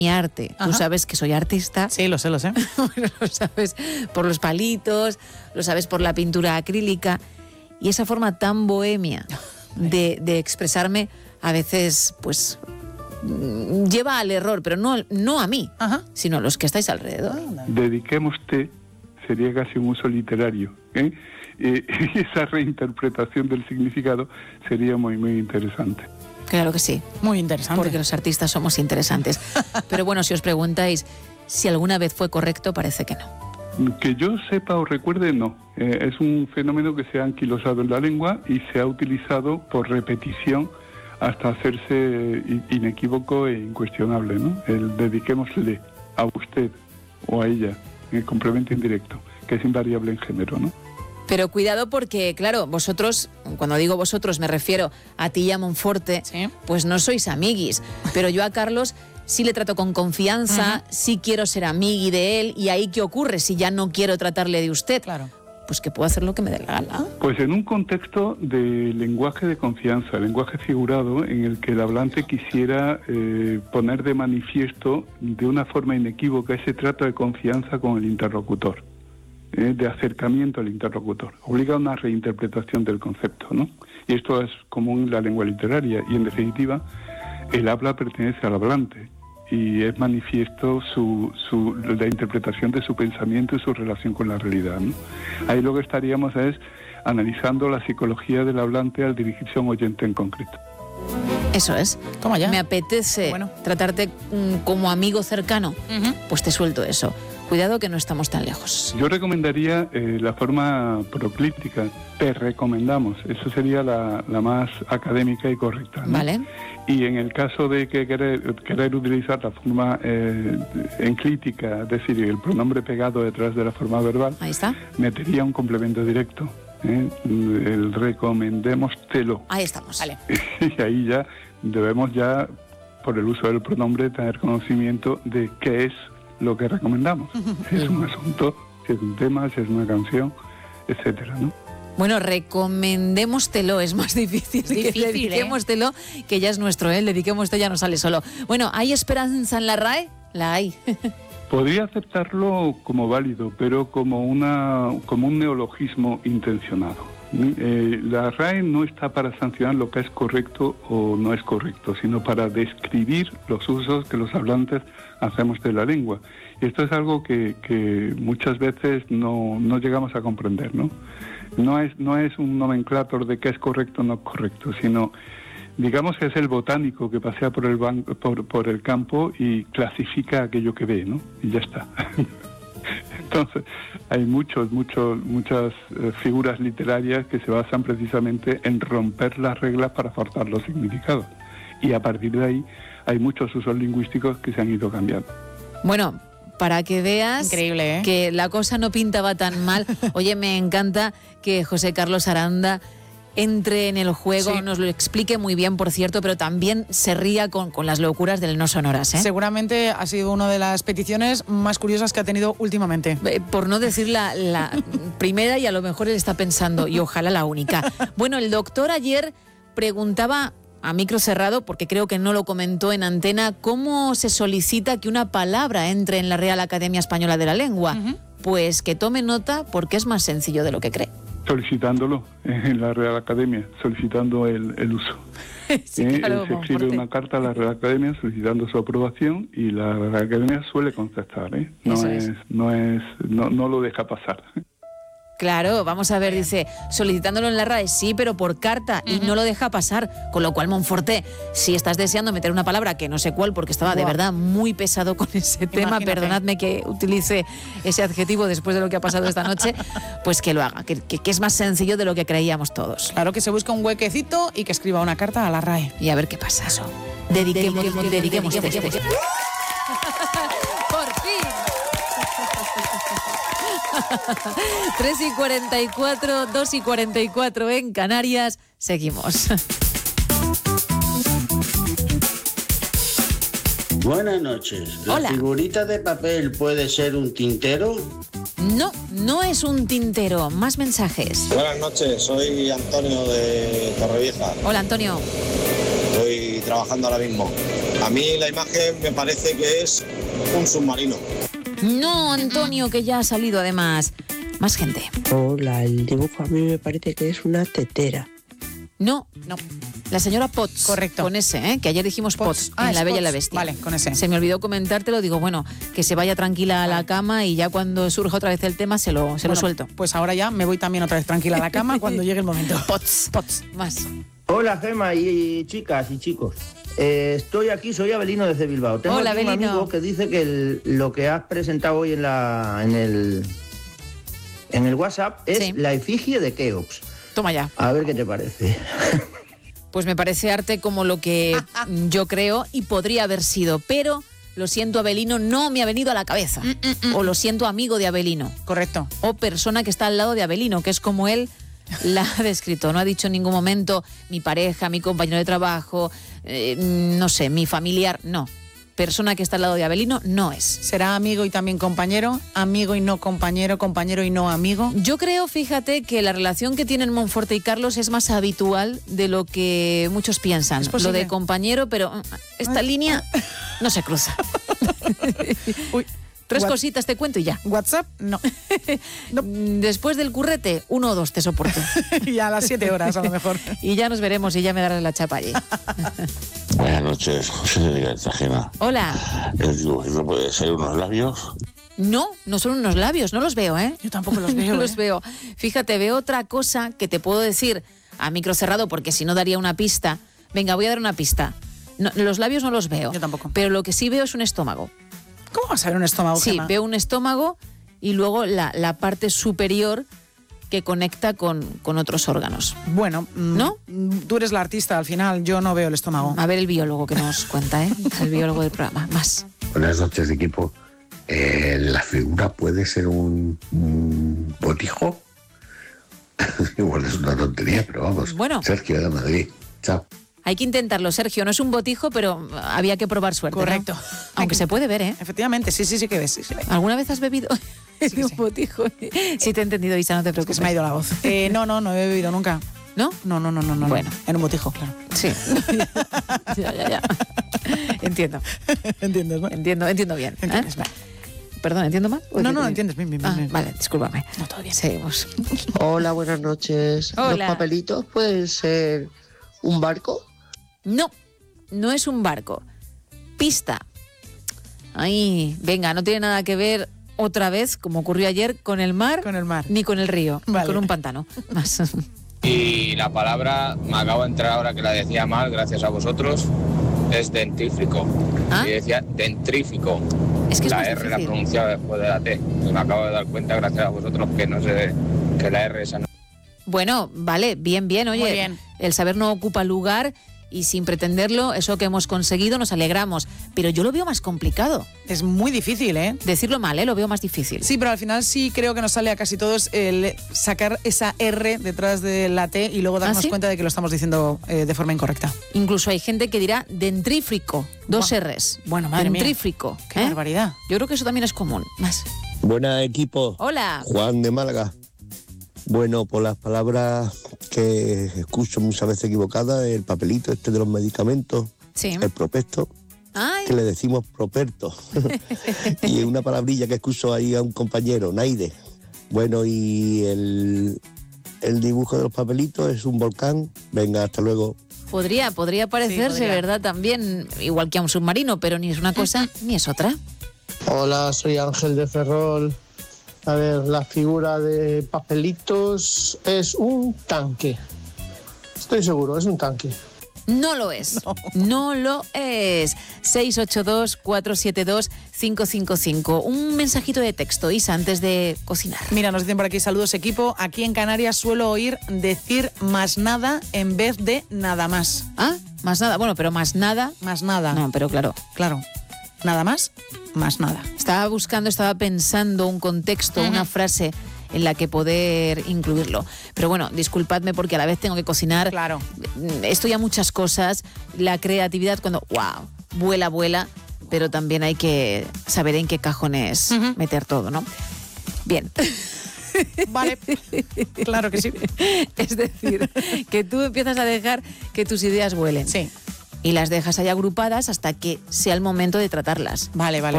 mi arte. Ajá. Tú sabes que soy artista. Sí, lo sé. Bueno, lo sabes por los palitos, lo sabes por la pintura acrílica. Y esa forma tan bohemia de expresarme a veces, pues, lleva al error, pero no a mí, Ajá. sino a los que estáis alrededor. Dediquémoste sería casi un uso literario, ¿eh? Y esa reinterpretación del significado sería muy, muy interesante. Claro que sí. Muy interesante. Porque los artistas somos interesantes. Pero bueno, si os preguntáis si alguna vez fue correcto, parece que no. Que yo sepa o recuerde, no. Es un fenómeno que se ha anquilosado en la lengua y se ha utilizado por repetición hasta hacerse inequívoco e incuestionable, ¿no? El dediquémosle a usted o a ella, en complemento indirecto, que es invariable en género, ¿no? Pero cuidado porque, claro, vosotros, cuando digo vosotros me refiero a ti y a Monforte, Sí. pues no sois amiguis. Pero yo a Carlos sí le trato con confianza, sí quiero ser amigui de él. ¿Y ahí qué ocurre si ya no quiero tratarle de usted? Claro. Pues que puedo hacer lo que me dé la gana. Pues en un contexto de lenguaje de confianza, lenguaje figurado, en el que el hablante quisiera poner de manifiesto de una forma inequívoca ese trato de confianza con el interlocutor, de acercamiento al interlocutor. Obliga a una reinterpretación del concepto, ¿no? Y esto es común en la lengua literaria y, en definitiva, el habla pertenece al hablante y es manifiesto la interpretación de su pensamiento y su relación con la realidad, ¿no? Ahí lo que estaríamos es analizando la psicología del hablante al dirigirse a un oyente en concreto. Eso es. Toma ya. Me apetece tratarte como amigo cercano, pues te suelto eso. Cuidado que no estamos tan lejos. Yo recomendaría la forma proclíptica. Te recomendamos. Eso sería la más académica y correcta, ¿no? Vale. Y en el caso de que querer utilizar la forma enclítica, es decir, el pronombre pegado detrás de la forma verbal, Ahí está. metería un complemento directo. El recomendémostelo. Ahí estamos. Vale. Y ahí ya debemos por el uso del pronombre, tener conocimiento de qué es lo que recomendamos. Si es un asunto, si es un tema, si es una canción, etcétera, ¿no? Bueno, recomendémostelo, es más difícil. Difícil, que dediquémostelo, que ya es nuestro, el dediquémostelo ya no sale solo. Bueno, ¿hay esperanza en la RAE? La hay. Podría aceptarlo como válido, pero como un neologismo intencionado. La RAE no está para sancionar lo que es correcto o no es correcto, sino para describir los usos que los hablantes hacemos de la lengua. Y esto es algo que muchas veces no llegamos a comprender, ¿no? No es un nomenclator de qué es correcto o no correcto, sino, digamos que es el botánico que pasea por el campo y clasifica aquello que ve, ¿no? Y ya está. Entonces, hay muchas figuras literarias que se basan precisamente en romper las reglas para forzar los significados. Y a partir de ahí hay muchos usos lingüísticos que se han ido cambiando. Bueno, para que veas Increíble, ¿eh? que la cosa no pintaba tan mal. Oye, me encanta que José Carlos Aranda entre en el juego, Sí. nos lo explique muy bien, por cierto, pero también se ría con las locuras del no sonoras, ¿eh? Seguramente ha sido una de las peticiones más curiosas que ha tenido últimamente. Por no decir la primera, y a lo mejor él está pensando, y ojalá la única. Bueno, el doctor ayer preguntaba a micro cerrado, porque creo que no lo comentó en antena, cómo se solicita que una palabra entre en la Real Academia Española de la Lengua. Pues que tome nota, porque es más sencillo de lo que cree. Solicitándolo en la Real Academia, solicitando el uso. Sí, claro, se escribe una carta a la Real Academia solicitando su aprobación y la Real Academia suele contestar, ¿eh? No lo deja pasar. Claro, vamos a ver, dice, solicitándolo en la RAE, sí, pero por carta, y no lo deja pasar. Con lo cual, Monforte, si estás deseando meter una palabra que no sé cuál, porque estaba de verdad muy pesado con ese tema, Imagínate. perdonadme que utilice ese adjetivo después de lo que ha pasado esta noche, pues que lo haga, que es más sencillo de lo que creíamos todos. Claro, que se busca un huequecito y que escriba una carta a la RAE. Y a ver qué pasa. Eso. Dediquemos. Por fin. 3:44, 2:44 en Canarias. Seguimos. Buenas noches. ¿La Hola. figurita de papel puede ser un tintero? No, no es un tintero. Más mensajes. Buenas noches, soy Antonio de Torrevieja. Hola, Antonio. Estoy trabajando ahora mismo. A mí la imagen me parece que es un submarino. No, Antonio, que ya ha salido además. Más gente. Hola, el dibujo a mí me parece que es una tetera. No. La señora Potts. Correcto. Con ese, que ayer dijimos Potts en es La Bella y la Potts. Bestia. Vale, con ese. Se me olvidó comentártelo, digo, bueno, que se vaya tranquila a la cama y ya cuando surja otra vez el tema se lo suelto. Pues ahora ya me voy también otra vez tranquila a la cama cuando llegue el momento. Potts. Más. Hola, Gema y chicas y chicos. Estoy aquí, soy Abelino desde Bilbao. Tengo Hola, aquí un Abelino. amigo que dice que lo que has presentado hoy en el WhatsApp es Sí. la efigie de Keops. Toma ya. A ver qué te parece. Pues me parece arte como lo que yo creo y podría haber sido, pero lo siento, Abelino, no me ha venido a la cabeza. O lo siento, amigo de Abelino. Correcto. O persona que está al lado de Abelino, que es como él la ha descrito. No ha dicho en ningún momento mi pareja, mi compañero de trabajo, no sé, mi familiar. No. Persona que está al lado de Abelino no es. ¿Será amigo y también compañero? ¿Amigo y no compañero? ¿Compañero y no amigo? Yo creo, fíjate, que la relación que tienen Monforte y Carlos es más habitual de lo que muchos piensan. Es posible. Lo de compañero, pero esta línea no se cruza. Uy, Tres What- cositas te cuento y ya. WhatsApp, no. Después del currete, 1 o 2 te soporto. Y a las 7 horas a lo mejor. Y ya nos veremos y ya me darás la chapa allí. Buenas noches, José de Cartagena. Hola. El dibujito puede ser unos labios. No son unos labios, no los veo, ¿eh? Yo tampoco los veo. No los veo. Fíjate, veo otra cosa que te puedo decir a micro cerrado porque si no daría una pista. Venga, voy a dar una pista. No, los labios no los veo. Yo tampoco. Pero lo que sí veo es un estómago. ¿Cómo vas a ver un estómago, Sí, Gemma? veo un estómago y luego la parte superior que conecta con otros órganos. Bueno, ¿No? Tú eres la artista al final, yo no veo el estómago. A ver el biólogo que nos cuenta, ¿eh? El biólogo del programa. Más. Buenas noches, equipo. La figura puede ser un botijo. Igual es una tontería, pero vamos. Bueno. Sergio de Madrid. Chao. Hay que intentarlo, Sergio. No es un botijo, pero había que probar suerte. ¿no? Correcto. Aunque se puede ver, ¿eh? Efectivamente, sí que ves. Sí. ¿Alguna vez has bebido que un sí. botijo? Sí, te he entendido, Isa, no te Que preocupes. se me ha ido la voz. No he bebido nunca. ¿No? No. Bueno. En un botijo, claro. Sí. ya. Entiendo. ¿Entiendes, no? Entiendo bien. ¿eh? Entiendes, vale. Perdón, ¿entiendo mal? No, entiendes bien. Ah, vale, discúlpame. No, todo bien. Seguimos. Hola, buenas noches. Hola. ¿Los papelitos pueden ser un barco? No es un barco. Pista. Ay, venga, no tiene nada que ver otra vez, como ocurrió ayer, con el mar, Con el mar. ni con el río, Vale. con un pantano. Más. Y la palabra, me acabo de entrar ahora que la decía mal, gracias a vosotros, es dentífrico. ¿Ah? Y decía dentrífico. Es que es la más R la difícil. pronunciaba después de la T. Y me acabo de dar cuenta, gracias a vosotros, que no sé, que la R esa no. Bueno, vale, bien, oye. Muy bien. El saber no ocupa lugar y sin pretenderlo, eso que hemos conseguido, nos alegramos. Pero yo lo veo más complicado. Es muy difícil, ¿eh? Decirlo mal, lo veo más difícil. Sí, pero al final sí creo que nos sale a casi todos el sacar esa R detrás de la T y luego darnos ¿Ah, sí? cuenta de que lo estamos diciendo de forma incorrecta. Incluso hay gente que dirá dentrífrico, 2 Buah. R's. Bueno, madre mía. Dentrífrico. ¡Qué barbaridad! Yo creo que eso también es común. Más. Buenas, equipo. Hola. Juan de Málaga. Bueno, por las palabras que escucho muchas veces equivocadas, el papelito este de los medicamentos, Sí. el prospecto, Ay, que le decimos properto. Y una palabrilla que escucho ahí a un compañero, Naide. Bueno, y el dibujo de los papelitos es un volcán. Venga, hasta luego. podría parecerse, podría. ¿verdad? También, igual que a un submarino, pero ni es una cosa ni es otra. Hola, soy Ángel de Ferrol. A ver, la figura de papelitos es un tanque. Estoy seguro, es un tanque. No lo es. No lo es. 682-472-555. Un mensajito de texto, Isa, antes de cocinar. Mira, nos dicen por aquí, saludos equipo. Aquí en Canarias suelo oír decir más nada en vez de nada más. Ah, más nada. Bueno, pero más nada. Más nada. No, pero claro. Claro. Nada más nada. Estaba pensando un contexto, una frase en la que poder incluirlo. Pero bueno, disculpadme porque a la vez tengo que cocinar. Claro. Estoy a muchas cosas. La creatividad cuando, wow, vuela, pero también hay que saber en qué cajones meter todo, ¿no? Bien. Vale. Claro que sí. Es decir, que tú empiezas a dejar que tus ideas vuelen. Sí. y las dejas ahí agrupadas hasta que sea el momento de tratarlas. Vale.